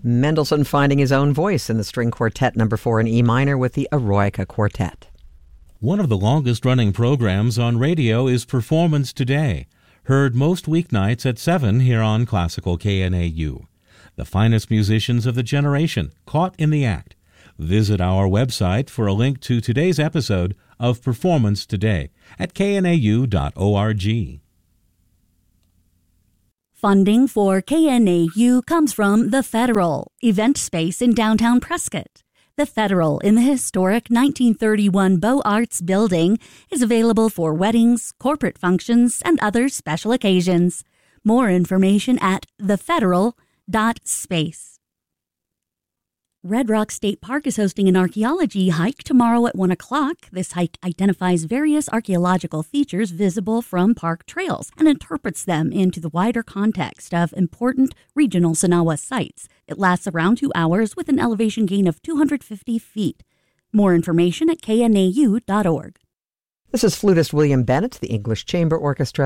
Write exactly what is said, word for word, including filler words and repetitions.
Mendelssohn finding his own voice in the String Quartet number four in E minor with the Eroica Quartet. One of the longest-running programs on radio is Performance Today, heard most weeknights at seven here on Classical K N A U. The finest musicians of the generation caught in the act. Visit our website for a link to today's episode of Performance Today at k n a u dot org. Funding for K N A U comes from The Federal, event space in downtown Prescott. The Federal in the historic nineteen thirty-one Beaux Arts building is available for weddings, corporate functions, and other special occasions. More information at the federal dot space. Red Rock State Park is hosting an archaeology hike tomorrow at one o'clock. This hike identifies various archaeological features visible from park trails and interprets them into the wider context of important regional Sonowa sites. It lasts around two hours with an elevation gain of two hundred fifty feet. More information at k n a u dot org. This is flutist William Bennett, the English Chamber Orchestra,